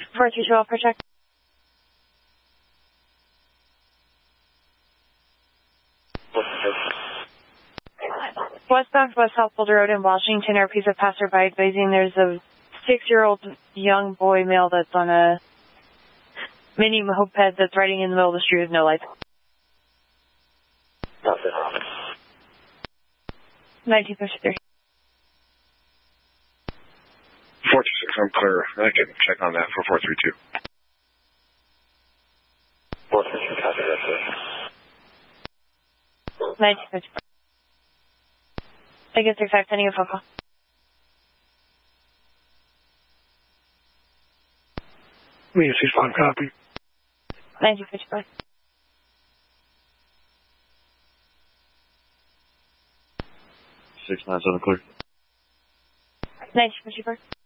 432 for check. Westbound West South Boulder Road in Washington, RP's a passerby advising there's a 6-year-old young boy male that's on a mini moped that's riding in the middle of the street with no lights. 1953. 426, I'm clear. I can check on that for 432. 432, copy that, sir. 1954. I guess 35, sending a phone call. Me, 65, copy. 1955. 697 clear. 1954.